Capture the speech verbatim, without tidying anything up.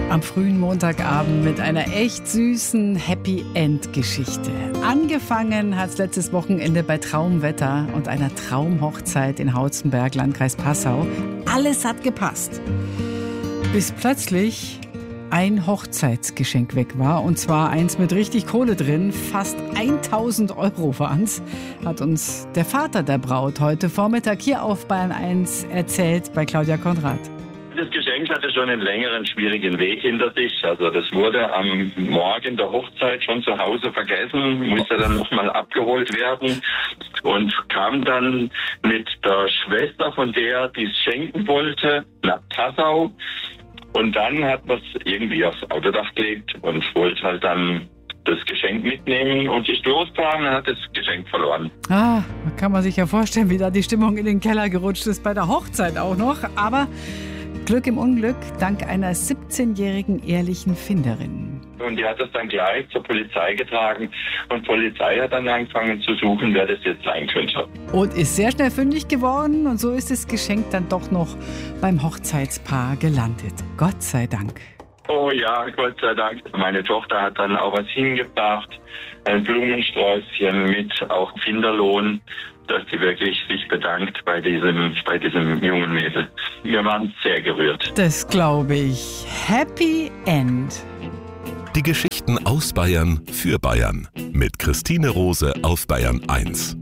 Am frühen Montagabend mit einer echt süßen Happy-End-Geschichte. Angefangen hat es letztes Wochenende bei Traumwetter und einer Traumhochzeit in Hauzenberg, Landkreis Passau. Alles hat gepasst. Bis plötzlich ein Hochzeitsgeschenk weg war. Und zwar eins mit richtig Kohle drin. Fast tausend Euro waren's, hat uns der Vater der Braut heute Vormittag hier auf Bayern eins erzählt bei Claudia Konrad. Das Geschenk hatte schon einen längeren, schwierigen Weg hinter sich. Also das wurde am Morgen der Hochzeit schon zu Hause vergessen, musste dann nochmal abgeholt werden und kam dann mit der Schwester von der, die es schenken wollte, nach Passau. Und dann hat man es irgendwie aufs Autodach gelegt und wollte halt dann das Geschenk mitnehmen und ist losgefahren und hat das Geschenk verloren. Ah, da kann man sich ja vorstellen, wie da die Stimmung in den Keller gerutscht ist, bei der Hochzeit auch noch. Aber Glück im Unglück, dank einer siebzehnjährigen ehrlichen Finderin. Und die hat das dann gleich zur Polizei getragen und die Polizei hat dann angefangen zu suchen, wer das jetzt sein könnte. Und ist sehr schnell fündig geworden und so ist das Geschenk dann doch noch beim Hochzeitspaar gelandet. Gott sei Dank. Oh ja, Gott sei Dank. Meine Tochter hat dann auch was hingebracht, ein Blumensträußchen mit auch Finderlohn, dass sie wirklich sich bedankt bei diesem, bei diesem jungen Mädel. Wir waren sehr gerührt. Das glaube ich. Happy End. Die Geschichten aus Bayern für Bayern mit Christine Rose auf Bayern eins.